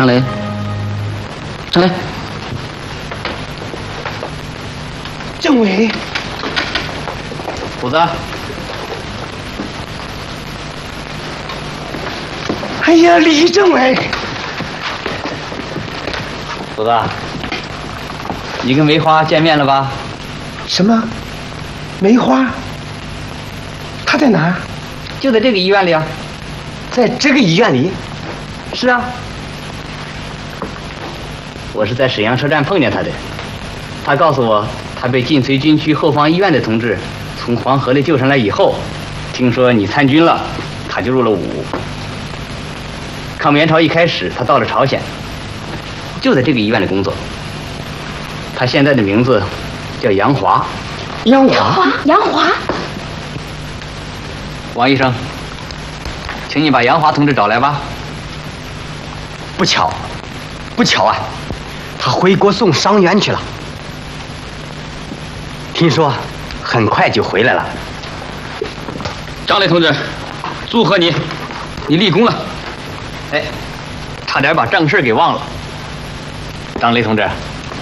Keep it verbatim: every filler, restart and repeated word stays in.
张雷，张雷， 政委， 虎子， 哎呀，李政委， 虎子，你跟梅花见面了吧？ 什么？梅花？她在哪儿？ 就在这个医院里啊。 在这个医院里？ 是啊。我是在沈阳车站碰见他的，他告诉我，他被晋绥军区后方医院的同志从黄河里救上来以后，听说你参军了，他就入了伍。抗美援朝一开始，他到了朝鲜，就在这个医院里工作。他现在的名字叫杨华。 杨华？ 杨华。 王医生，请你把杨华同志找来吧。 不巧，不巧啊！他回国送伤员去了，听说很快就回来了。 张雷同志，祝贺你，你立功了。哎，差点把正事给忘了。张雷同志，